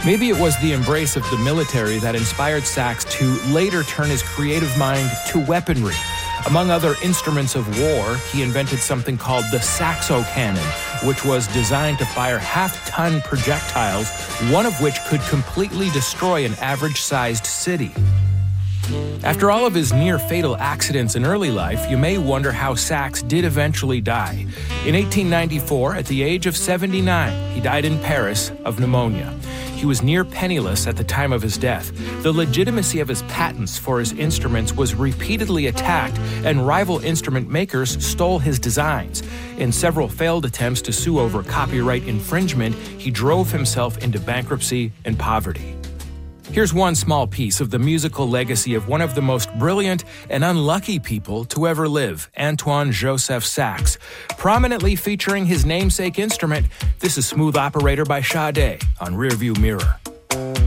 Maybe it was the embrace of the military that inspired Sachs to later turn his creative mind to weaponry. Among other instruments of war, he invented something called the Saxo Cannon, which was designed to fire half-ton projectiles, one of which could completely destroy an average-sized city. After all of his near-fatal accidents in early life, you may wonder how Sachs did eventually die. In 1894, at the age of 79, he died in Paris of pneumonia. He was near penniless at the time of his death. The legitimacy of his patents for his instruments was repeatedly attacked, and rival instrument makers stole his designs. In several failed attempts to sue over copyright infringement, he drove himself into bankruptcy and poverty. Here's one small piece of the musical legacy of one of the most brilliant and unlucky people to ever live, Antoine Joseph Sachs. Prominently featuring his namesake instrument, this is Smooth Operator by Sade on Rearview Mirror.